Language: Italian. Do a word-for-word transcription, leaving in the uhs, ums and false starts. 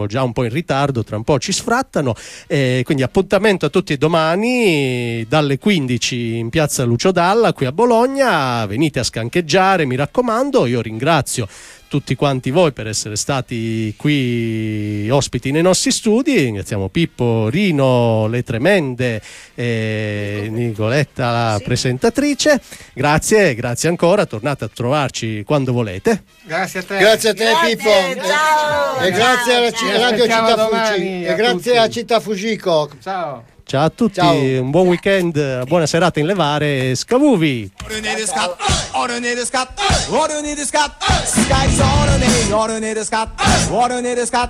già un po' in ritardo, tra un po' ci sfrattano, eh, quindi appuntamento a tutti domani dalle quindici in piazza Lucio Dalla qui a Bologna, venite a scancheggiare, mi raccomando. Io ringrazio tutti quanti voi per essere stati qui ospiti nei nostri studi, ringraziamo Pippo, Rino, le tremende, eh, Nicoletta la sì. presentatrice, grazie, grazie ancora, tornate a trovarci quando volete. Grazie a te. Grazie a te Grazie, Pippo. ciao. E grazie alla Ci Radio aspettiamo Città domani Fuji. a E grazie tutti. a Città Fujiko. Ciao. Ciao a tutti, Ciao. un buon weekend, buona serata in levare, scavuvi!